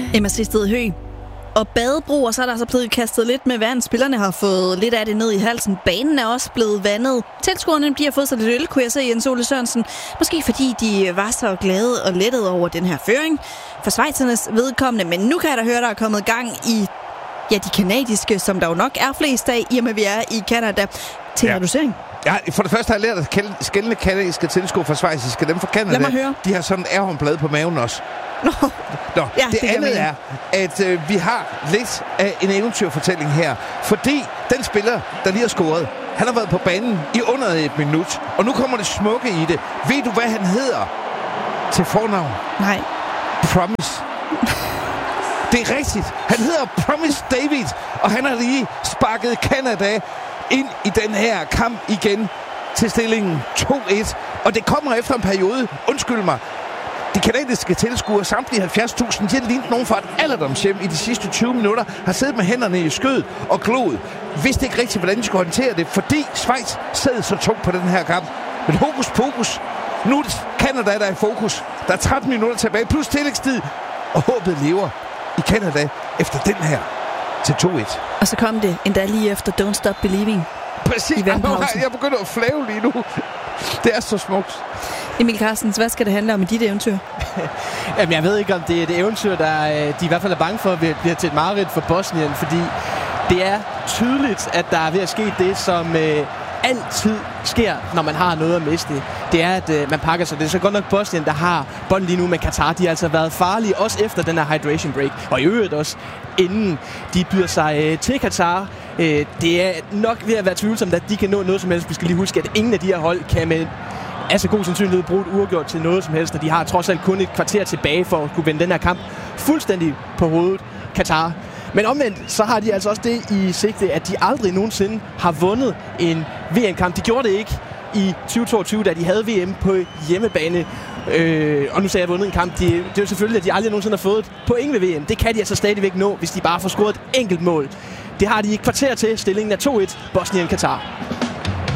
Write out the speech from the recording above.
Emma Sisted Høgh. Og badebroer, så er der altså blevet kastet lidt med vand. Spillerne har fået lidt af det ned i halsen. Banen er også blevet vandet. Tilskuerne, de har fået sig lidt øl, kunne jeg se, Jens Ole Sørensen. Måske fordi de var så glade og lettede over den her føring for schweizernes vedkommende. Men nu kan jeg da høre, der er kommet gang i de kanadiske, som der jo nok er flest af, i og med vi er i Canada, til reducering. Ja, for det første har jeg lært at skældende kanadiske tilskuere fra schweiziske. Dem fra Canada, de har sådan en ahornblad på maven også. Nå, ja, det andet er, at vi har lidt af en eventyrfortælling her. Fordi den spiller, der lige har scoret, han har været på banen i under et minut. Og nu kommer det smukke i det. Ved du, hvad han hedder til fornavn? Nej. Promise. Det er rigtigt. Han hedder Promise David, og han har lige sparket Canada ind i den her kamp igen til stillingen 2-1. Og det kommer efter en periode, undskyld mig, de kanadiske tilskuere, samtlige 70.000, de har lignet nogen fra et alderdomshjem i de sidste 20 minutter, har siddet med hænderne i skødet og gloet. Vidste ikke rigtigt, hvordan de skulle håndtere det, fordi Schweiz sad så tungt på den her kamp. Men hokus pokus, nu er det Canada, der er i fokus. Der er 13 minutter tilbage, plus tillægstid, og håbet lever i Canada efter den her til 2-1. Og så kom det endda lige efter Don't Stop Believing. Præcis. Jeg begynder at flave lige nu. Det er så smukt. Emil Carstens, hvad skal det handle om i dit eventyr? Jamen, jeg ved ikke, om det er et eventyr, de i hvert fald er bange for, at det bliver til et mareridt for Bosnien, fordi det er tydeligt, at der er ved at ske det, som altid sker, når man har noget at miste. Det er, at man pakker sig. Det er så godt nok Bosnien, der har bånd lige nu med Katar. De har altså været farlige, også efter den her hydration break. Og i øvrigt også, inden de byder sig til Katar. Det er nok ved at være tvivlsomt, at de kan nå noget som helst. Vi skal lige huske, at ingen af de her hold kan med altså god sandsynlighed bruge et uafgjort til noget som helst. Og de har trods alt kun et kvarter tilbage for at kunne vende den her kamp fuldstændig på hovedet. Katar. Men omvendt, så har de altså også det i sigte, at de aldrig nogensinde har vundet en VM-kamp. De gjorde det ikke i 2022, da de havde VM på hjemmebane. Og nu sagde jeg vundet en kamp. Det er jo selvfølgelig, at de aldrig nogensinde har fået et point ved VM. Det kan de altså stadigvæk nå, hvis de bare får scoret et enkelt mål. Det har de et kvarter til. Stillingen er 2-1. Bosnien-Katar.